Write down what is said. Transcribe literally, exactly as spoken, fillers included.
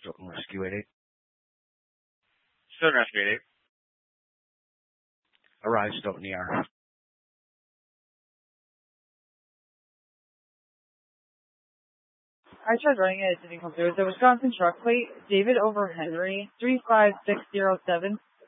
Stoughton Rescue eight eight. Stoughton Rescue eight eight. Arrive Stoughton E R. I tried running it, it didn't come through. The Wisconsin truck plate, David over Henry, three five six zero seven.